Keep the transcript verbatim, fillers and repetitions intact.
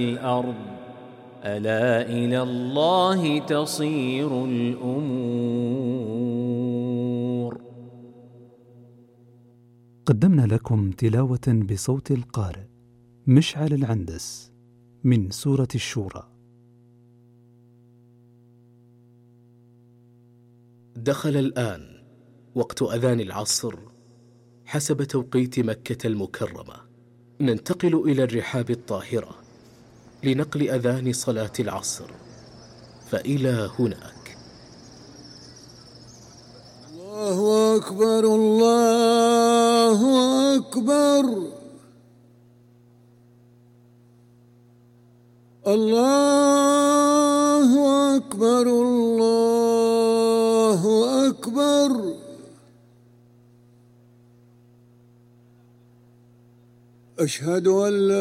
الأرض ألا إلى الله تصير الأمور. قدمنا لكم تلاوة بصوت القارئ مشعل العندس من سورة الشورى. دخل الآن وقت أذان العصر حسب توقيت مكة المكرمة. ننتقل إلى الرحاب الطاهرة لنقل أذان صلاة العصر، فإلى هناك. الله أكبر الله أكبر الله أكبر الله أكبر. أشهد أن لا